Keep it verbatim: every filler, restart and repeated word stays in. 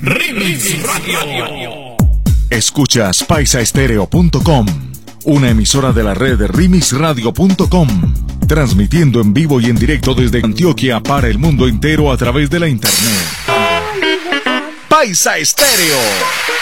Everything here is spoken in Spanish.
Remix Radio. Escuchas paisa estéreo punto com, una emisora de la red remix radio punto com, transmitiendo en vivo y en directo desde Antioquia para el mundo entero a través de la internet. Paisa Estéreo.